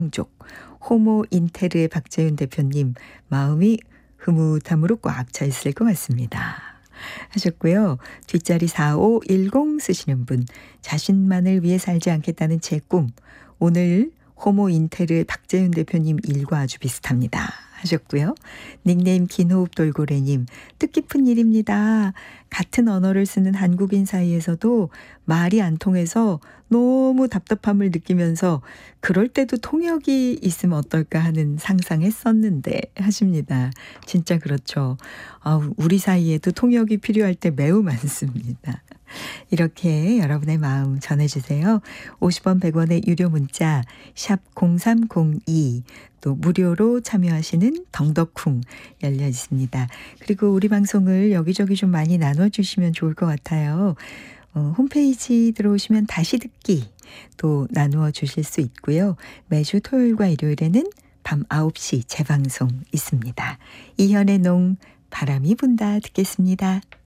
족 호모 인테르의 박재윤 대표님 마음이 흐뭇함으로 꽉 차 있을 것 같습니다. 하셨고요. 뒷자리 4510 쓰시는 분 자신만을 위해 살지 않겠다는 제 꿈 오늘 호모 인테르 박재윤 대표님 일과 아주 비슷합니다. 하셨고요. 닉네임 긴호흡 돌고래님 뜻깊은 일입니다. 같은 언어를 쓰는 한국인 사이에서도 말이 안 통해서 너무 답답함을 느끼면서 그럴 때도 통역이 있으면 어떨까 하는 상상했었는데 하십니다. 진짜 그렇죠. 우리 사이에도 통역이 필요할 때 매우 많습니다. 이렇게 여러분의 마음 전해주세요. 50원 100원의 유료 문자 샵 0302 또 무료로 참여하시는 덩덕쿵 열려 있습니다. 그리고 우리 방송을 여기저기 좀 많이 나눠주시면 좋을 것 같아요. 홈페이지 들어오시면 다시 듣기 또 나누어 주실 수 있고요. 매주 토요일과 일요일에는 밤 9시 재방송 있습니다. 이현의 농 바람이 분다 듣겠습니다.